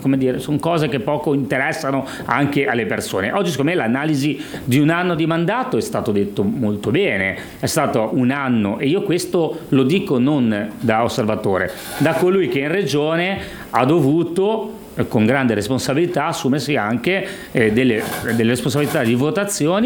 come dire, sono cose che poco interessano anche alle persone. Oggi secondo me l'analisi di un anno di mandato è stato detto molto bene, è stato un anno, e io questo lo dico non da osservatore, da colui che in regione ha dovuto con grande responsabilità assumersi anche delle responsabilità di votazioni